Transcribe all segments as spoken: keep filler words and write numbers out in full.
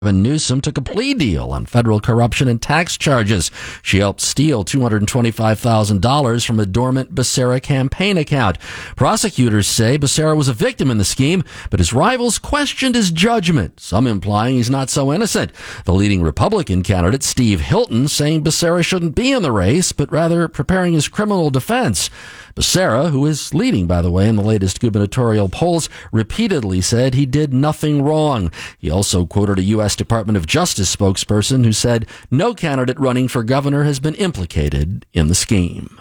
Newsom took a plea deal on federal corruption and tax charges. She helped steal two hundred twenty-five thousand dollars from a dormant Becerra campaign account. Prosecutors say Becerra was a victim in the scheme, but his rivals questioned his judgment, some implying he's not so innocent. The leading Republican candidate, Steve Hilton, saying Becerra shouldn't be in the race, but rather preparing his criminal defense. Becerra, who is leading, by the way, in the latest gubernatorial polls, repeatedly said he did nothing wrong. He also quoted a U S Department of Justice spokesperson who said no candidate running for governor has been implicated in the scheme.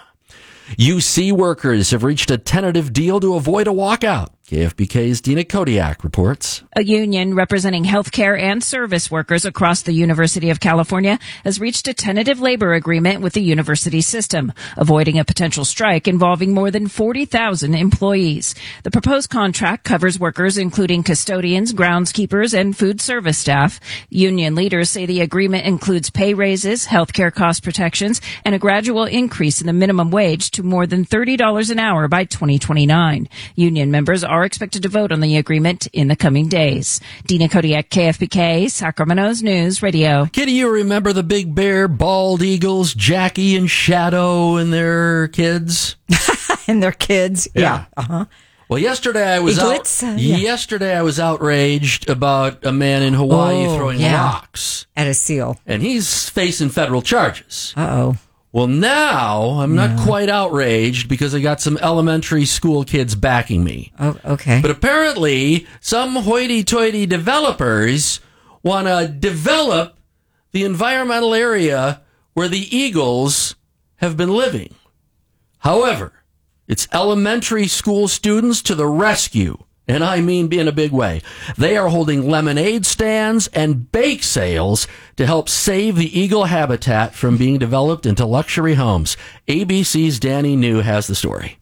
U C workers have reached a tentative deal to avoid a walkout. K F B K's Dina Kodiak reports. A union representing healthcare and service workers across the University of California has reached a tentative labor agreement with the university system, avoiding a potential strike involving more than forty thousand employees. The proposed contract covers workers including custodians, groundskeepers, and food service staff. Union leaders say the agreement includes pay raises, healthcare cost protections, and a gradual increase in the minimum wage to more than thirty dollars an hour by twenty twenty-nine. Union members are expected to vote on the agreement in the coming days. Dina Kodiak, K F B K, Sacramento's News Radio. Kitty, you remember the Big Bear bald eagles, Jackie and Shadow and their kids? and their kids, yeah. yeah. Uh-huh. Well, yesterday I was Eaglets, out, uh, yeah. yesterday I was outraged about a man in Hawaii oh, throwing yeah. rocks at a seal, and he's facing federal charges. Uh-oh. Well, now I'm not no. quite outraged because I got some elementary school kids backing me. Oh, okay. But apparently, some hoity-toity developers want to develop the environmental area where the eagles have been living. However, it's elementary school students to the rescue. And I mean in a big way. They are holding lemonade stands and bake sales to help save the eagle habitat from being developed into luxury homes. A B C's Danny New has the story.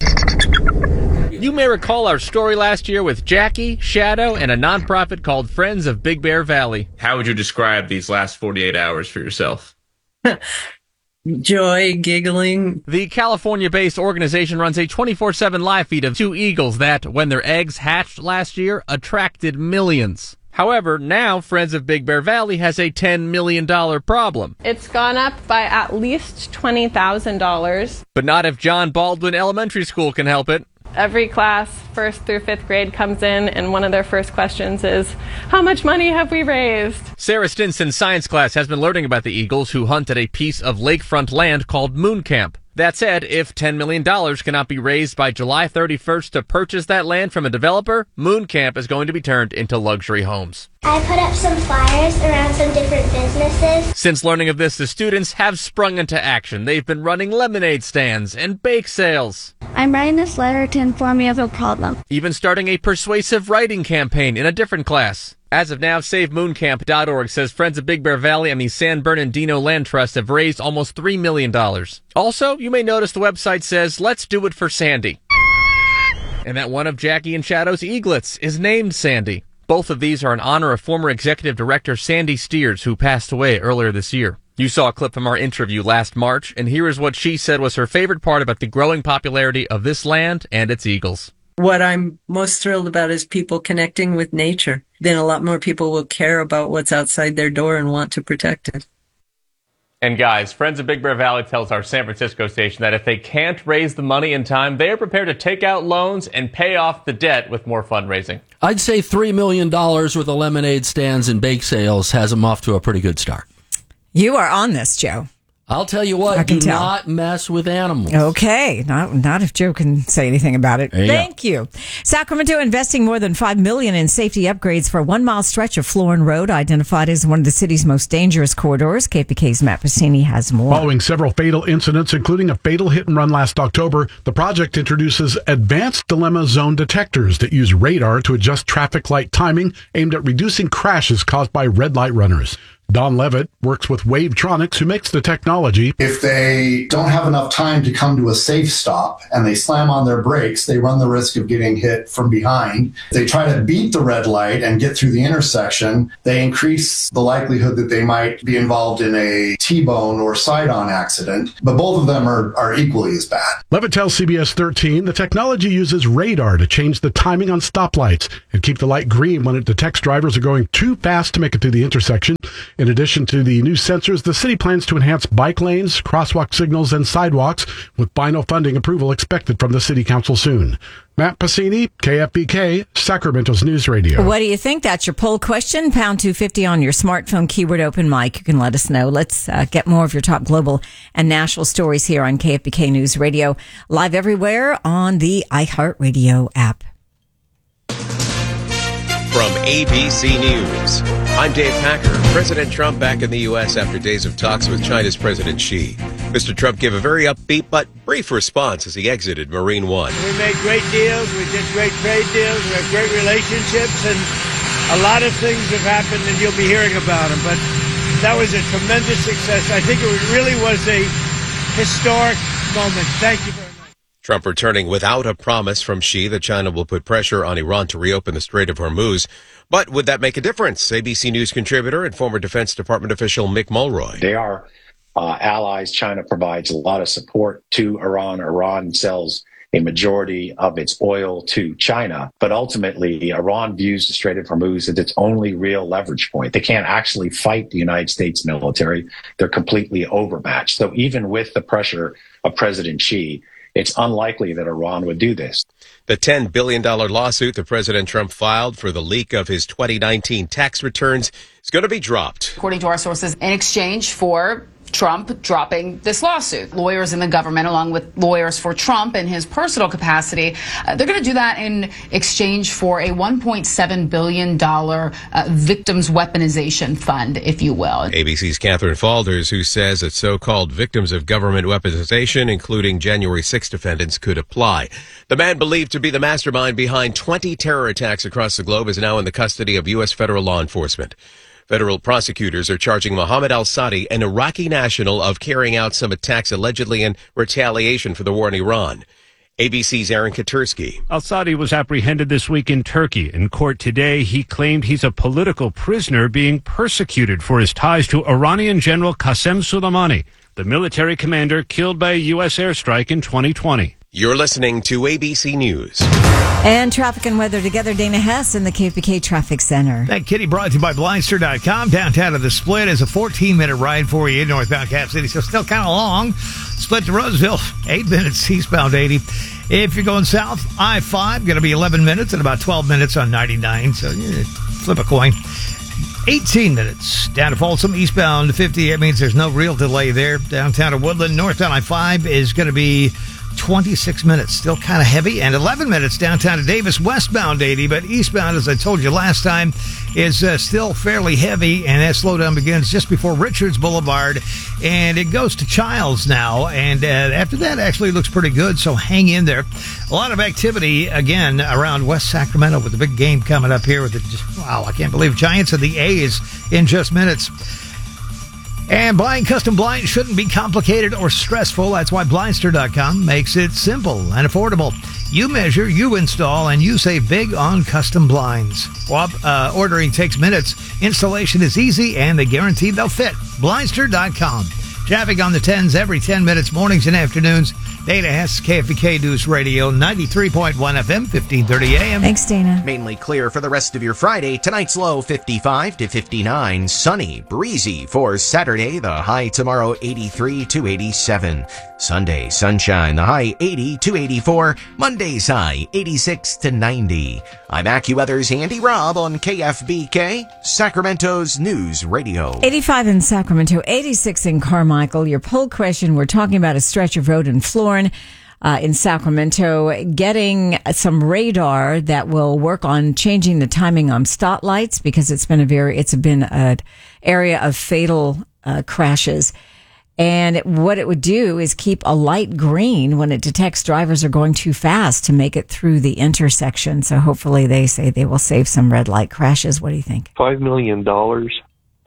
You may recall our story last year with Jackie, Shadow, and a nonprofit called Friends of Big Bear Valley. How would you describe these last forty-eight hours for yourself? Joy, giggling. The California-based organization runs a twenty-four seven live feed of two eagles that, when their eggs hatched last year, attracted millions. However, now Friends of Big Bear Valley has a ten million dollars problem. It's gone up by at least twenty thousand dollars. But not if John Baldwin Elementary School can help it. Every class, first through fifth grade, comes in, and one of their first questions is, how much money have we raised? Sarah Stinson's science class has been learning about the eagles who hunt at a piece of lakefront land called Moon Camp. That said, if ten million dollars cannot be raised by July thirty-first to purchase that land from a developer, Moon Camp is going to be turned into luxury homes. I put up some flyers around some different businesses. Since learning of this, the students have sprung into action. They've been running lemonade stands and bake sales. I'm writing this letter to inform you of a problem. Even starting a persuasive writing campaign in a different class. As of now, Save Moon Camp dot org says Friends of Big Bear Valley and the San Bernardino Land Trust have raised almost three million dollars. Also, you may notice the website says, let's do it for Sandy. And that one of Jackie and Shadow's eaglets is named Sandy. Both of these are in honor of former executive director Sandy Steers, who passed away earlier this year. You saw a clip from our interview last March, and here is what she said was her favorite part about the growing popularity of this land and its eagles. What I'm most thrilled about is people connecting with nature. Then a lot more people will care about what's outside their door and want to protect it. And guys, Friends of Big Bear Valley tells our San Francisco station that if they can't raise the money in time, they are prepared to take out loans and pay off the debt with more fundraising. I'd say three million dollars worth of lemonade stands and bake sales has them off to a pretty good start. You are on this, Joe. I'll tell you what, do tell. not mess with animals. Okay, not not if Joe can say anything about it. You Thank go. you. Sacramento investing more than five million dollars in safety upgrades for a one-mile stretch of Florin Road, identified as one of the city's most dangerous corridors. K P K's Matt Pacini has more. Following several fatal incidents, including a fatal hit-and-run last October, the project introduces advanced dilemma zone detectors that use radar to adjust traffic light timing, aimed at reducing crashes caused by red light runners. Don Levitt works with Wavetronics, who makes the technology. If they don't have enough time to come to a safe stop and they slam on their brakes, they run the risk of getting hit from behind. If they try to beat the red light and get through the intersection, they increase the likelihood that they might be involved in a T-bone or side-on accident. But both of them are, are equally as bad. Levitt tells C B S thirteen the technology uses radar to change the timing on stoplights and keep the light green when it detects drivers are going too fast to make it through the intersection. In addition to the new sensors, the city plans to enhance bike lanes, crosswalk signals, and sidewalks, with final funding approval expected from the city council soon. Matt Passini, K F B K, Sacramento's News Radio. What do you think? That's your poll question. Pound two fifty on your smartphone, keyword open mic. You can let us know. Let's uh, get more of your top global and national stories here on K F B K News Radio. Live everywhere on the iHeartRadio app. From A B C News, I'm Dave Packer. President Trump back in the U S after days of talks with China's President Xi. Mister Trump gave a very upbeat but brief response as he exited Marine One. We made great deals. We did great trade deals. We have great relationships, and a lot of things have happened, and you'll be hearing about them. But that was a tremendous success. I think it really was a historic moment. Thank you very much. Trump returning without a promise from Xi that China will put pressure on Iran to reopen the Strait of Hormuz. But would that make a difference? A B C News contributor and former Defense Department official Mick Mulroy. They are uh, allies. China provides a lot of support to Iran. Iran sells a majority of its oil to China. But ultimately, Iran views the Strait of Hormuz as its only real leverage point. They can't actually fight the United States military. They're completely overmatched. So even with the pressure of President Xi, it's unlikely that Iran would do this. The ten billion dollars lawsuit that President Trump filed for the leak of his twenty nineteen tax returns is going to be dropped. According to our sources, in exchange for Trump dropping this lawsuit. Lawyers in the government, along with lawyers for Trump in his personal capacity, uh, they're going to do that in exchange for a one point seven billion dollars uh, victims weaponization fund, if you will. A B C's Catherine Falders, who says that so-called victims of government weaponization, including January sixth defendants, could apply. The man believed to be the mastermind behind twenty terror attacks across the globe is now in the custody of U S federal law enforcement. Federal prosecutors are charging Mohammed al-Sadi, an Iraqi national, of carrying out some attacks allegedly in retaliation for the war in Iran. A B C's Aaron Katursky. Al-Sadi was apprehended this week in Turkey. In court today, he claimed he's a political prisoner being persecuted for his ties to Iranian General Qasem Soleimani, the military commander killed by a U S airstrike in twenty twenty. You're listening to A B C News. And traffic and weather together. Dana Hess in the K P K Traffic Center. That kitty brought to you by Blindster dot com. Downtown of the Split is a fourteen-minute ride for you northbound Cap City, so still kind of long. Split to Roseville, eight minutes eastbound eighty. If you're going south, I five, going to be eleven minutes and about twelve minutes on ninety-nine, so yeah, flip a coin. eighteen minutes down to Folsom, eastbound fifty. That means there's no real delay there. Downtown to Woodland, northbound I five is going to be twenty-six minutes, still kind of heavy, and eleven minutes downtown to Davis, westbound eighty, but eastbound, as I told you last time, is uh, still fairly heavy, and that slowdown begins just before Richards Boulevard, and it goes to Childs now, and uh, after that actually looks pretty good, so hang in there. A lot of activity, again, around West Sacramento with the big game coming up here with the, wow, I can't believe Giants and the A's in just minutes. And buying custom blinds shouldn't be complicated or stressful. That's why Blindster dot com makes it simple and affordable. You measure, you install, and you save big on custom blinds. While uh, ordering takes minutes, installation is easy, and they guarantee they'll fit. Blindster dot com. Traffic on the tens every ten minutes, mornings and afternoons. Dana Hess, K F B K News Radio, ninety-three point one F M, fifteen thirty A M. Thanks, Dana. Mainly clear for the rest of your Friday. Tonight's low fifty-five to fifty-nine. Sunny, breezy for Saturday. The high tomorrow eighty-three to eighty-seven. Sunday, sunshine. The high eighty to eighty-four. Monday's high eighty-six to ninety. I'm AccuWeather's Andy Robb on K F B K, Sacramento's News Radio. eighty-five in Sacramento, eighty-six in Carmichael. Your poll question, we're talking about a stretch of road in Florence. Uh, in Sacramento, getting some radar that will work on changing the timing on stoplights because it's been a very, it's been an area of fatal uh, crashes. And what it would do is keep a light green when it detects drivers are going too fast to make it through the intersection. So hopefully they say they will save some red light crashes. What do you think? Five million dollars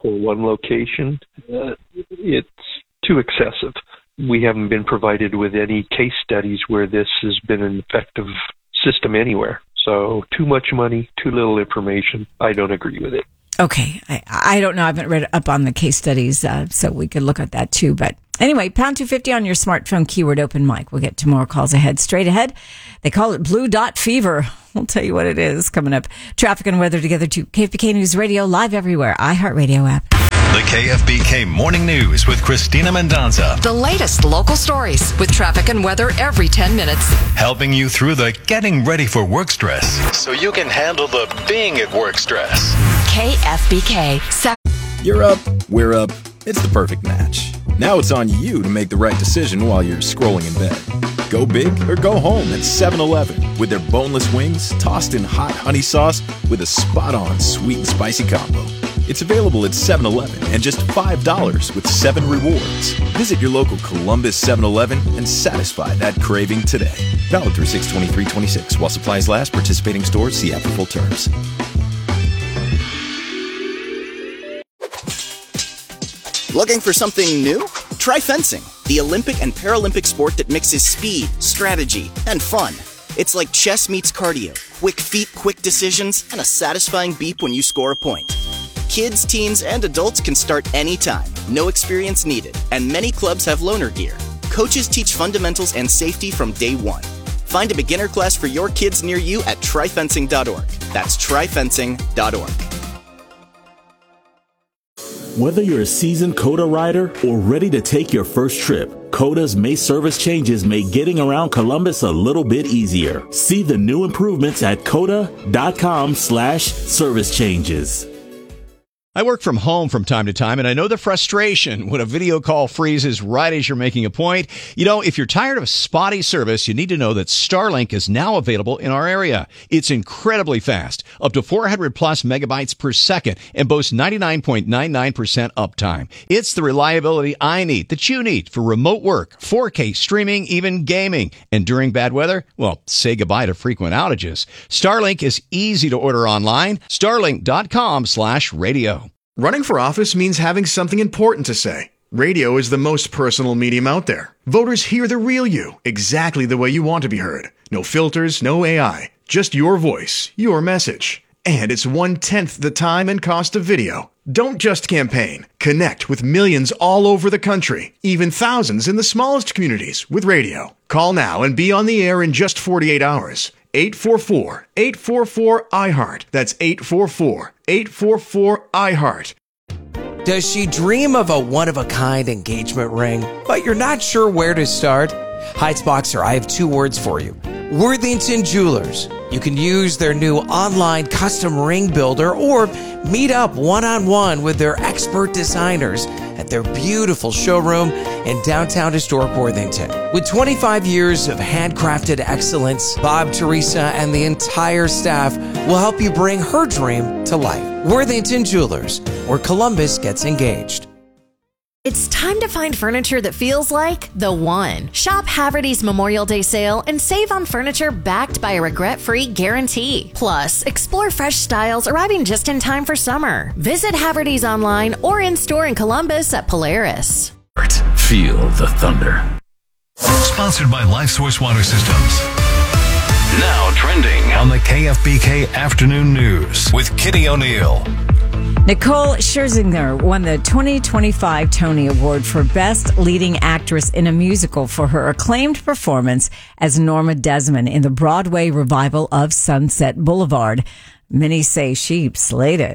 for one location, uh, it's too excessive. We haven't been provided with any case studies where this has been an effective system anywhere. So too much money, too little information. I don't agree with it. Okay. I, I don't know. I haven't read up on the case studies, uh, so we could look at that too. But anyway, pound two fifty on your smartphone, keyword open mic. We'll get to more calls ahead. Straight ahead, they call it blue dot fever. We'll tell you what it is coming up. Traffic and weather together to K F B K News Radio, live everywhere. iHeartRadio app. The K F B K Morning News with Christina Mendonza. The latest local stories with traffic and weather every ten minutes. Helping you through the getting ready for work stress so you can handle the being at work stress. K F B K. You're up, we're up. It's the perfect match. Now it's on you to make the right decision while you're scrolling in bed. Go big or go home at seven eleven with their boneless wings tossed in hot honey sauce with a spot-on sweet and spicy combo. It's available at seven eleven and just five dollars with seven rewards. Visit your local Columbus seven eleven and satisfy that craving today. Valid through six twenty-three twenty-six. While supplies last, participating stores, see app for full terms. Looking for something new? Try fencing, the Olympic and Paralympic sport that mixes speed, strategy, and fun. It's like chess meets cardio, quick feet, quick decisions, and a satisfying beep when you score a point. Kids, teens, and adults can start anytime, no experience needed, and many clubs have loaner gear. Coaches teach fundamentals and safety from day one. Find a beginner class for your kids near you at try fencing dot org. That's try fencing dot org. Whether you're a seasoned COTA rider or ready to take your first trip, COTA's May service changes make getting around Columbus a little bit easier. See the new improvements at COTA.com slash service changes. I work from home from time to time, and I know the frustration when a video call freezes right as you're making a point. You know, if you're tired of spotty service, you need to know that Starlink is now available in our area. It's incredibly fast, up to four hundred plus megabytes per second, and boasts ninety-nine point nine nine percent uptime. It's the reliability I need, that you need, for remote work, four K streaming, even gaming. And during bad weather, well, say goodbye to frequent outages. Starlink is easy to order online. Starlink.com slash radio. Running for office means having something important to say. Radio is the most personal medium out there. Voters hear the real you, exactly the way you want to be heard. No filters, no A I, just your voice, your message. And it's one-tenth the time and cost of video. Don't just campaign. Connect with millions all over the country, even thousands in the smallest communities with radio. Call now and be on the air in just forty-eight hours. eight four four, eight four four, I heart. That's eight four four, eight four four, I heart. Does she dream of a one-of-a-kind engagement ring, but you're not sure where to start? Heights Boxer, I have two words for you. Worthington Jewelers. You can use their new online custom ring builder or meet up one-on-one with their expert designers at their beautiful showroom in downtown historic Worthington. With twenty-five years of handcrafted excellence, Bob, Teresa, and the entire staff will help you bring her dream to life. Worthington Jewelers, where Columbus gets engaged. It's time to find furniture that feels like the one. Shop Haverty's Memorial Day sale and save on furniture backed by a regret-free guarantee. Plus, explore fresh styles arriving just in time for summer. Visit Haverty's online or in-store in Columbus at Polaris. Feel the thunder. Sponsored by LifeSource Water Systems. Now trending on the K F B K Afternoon News with Kitty O'Neill. Nicole Scherzinger won the twenty twenty-five Tony Award for Best Leading Actress in a Musical for her acclaimed performance as Norma Desmond in the Broadway revival of Sunset Boulevard. Many say she slayed it.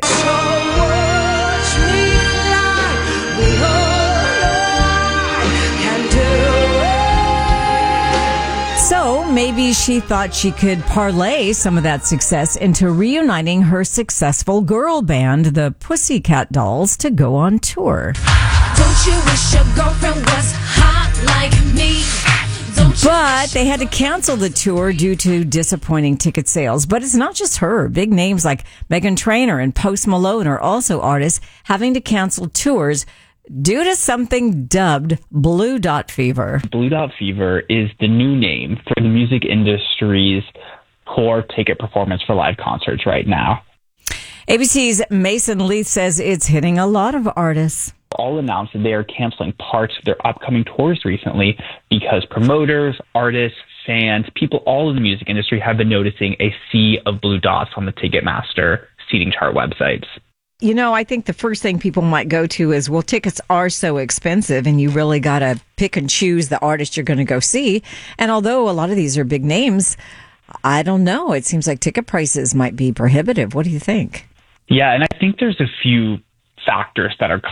So maybe she thought she could parlay some of that success into reuniting her successful girl band, the Pussycat Dolls, to go on tour. Don't you wish your girlfriend was hot like me? But they had to cancel the tour due to disappointing ticket sales. But it's not just her. Big names like Meghan Trainor and Post Malone are also artists having to cancel tours due to something dubbed Blue Dot Fever. Blue Dot Fever is the new name for the music industry's poor ticket performance for live concerts right now. A B C's Mason Leith says it's hitting a lot of artists. All announced that they are canceling parts of their upcoming tours recently because promoters, artists, fans, people all in the music industry have been noticing a sea of blue dots on the Ticketmaster seating chart websites. You know, I think the first thing people might go to is, well, tickets are so expensive and you really got to pick and choose the artist you're going to go see. And although a lot of these are big names, I don't know. It seems like ticket prices might be prohibitive. What do you think? Yeah, and I think there's a few factors that are